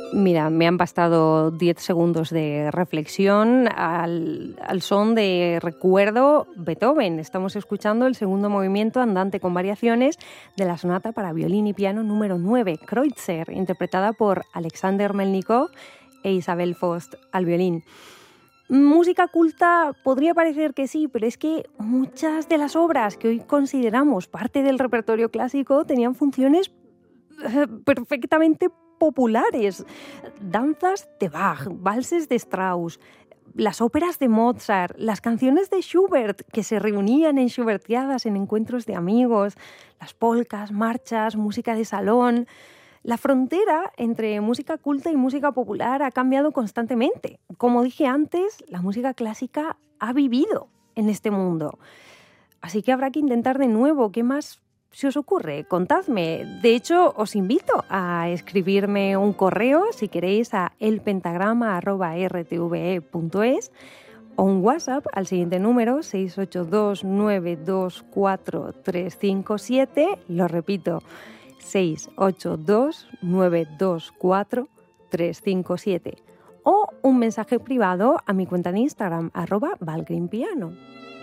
Mira, me han bastado 10 segundos de reflexión al son de Recuerdo Beethoven. Estamos escuchando el segundo movimiento andante con variaciones de la sonata para violín y piano número 9, Kreutzer, interpretada por Alexander Melnikov e Isabel Faust al violín. Música culta podría parecer que sí, pero es que muchas de las obras que hoy consideramos parte del repertorio clásico tenían funciones perfectamente populares. Danzas de Bach, valses de Strauss, las óperas de Mozart, las canciones de Schubert que se reunían en Schubertiadas, en encuentros de amigos, las polcas, marchas, música de salón. La frontera entre música culta y música popular ha cambiado constantemente. Como dije antes, la música clásica ha vivido en este mundo. Así que habrá que intentar de nuevo. ¿Qué más se os ocurre? Contadme. De hecho, os invito a escribirme un correo, si queréis, a elpentagrama@rtve.es o un WhatsApp al siguiente número, 682-924-357. Lo repito, 682-924-357. O un mensaje privado a mi cuenta de Instagram, @valgrimpiano.